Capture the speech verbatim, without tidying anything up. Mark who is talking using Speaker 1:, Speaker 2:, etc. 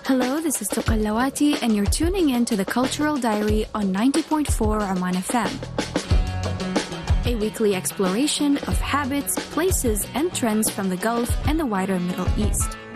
Speaker 1: Hello, this is Tuqallawati and you're tuning in to the Cultural Diary on ninety point four Oman F M. A weekly exploration of habits, places and trends from the Gulf and the wider Middle East.